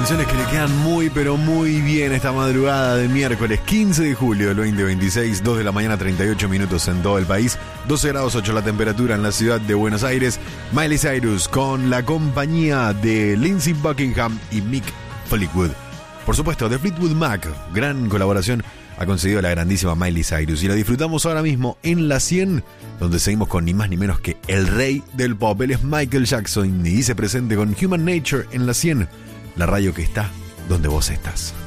canciones que le quedan muy pero muy bien esta madrugada de miércoles 15 de julio del 2026, 2 de la mañana 38 minutos en todo el país, 12 grados 8 la temperatura en la ciudad de Buenos Aires. Miley Cyrus con la compañía de Lindsey Buckingham y Mick Fleetwood. Por supuesto, de Fleetwood Mac, gran colaboración ha conseguido la grandísima Miley Cyrus y la disfrutamos ahora mismo en la 100, donde seguimos con ni más ni menos que el rey del pop. Él es Michael Jackson y dice presente con Human Nature en la 100, la radio que está donde vos estás.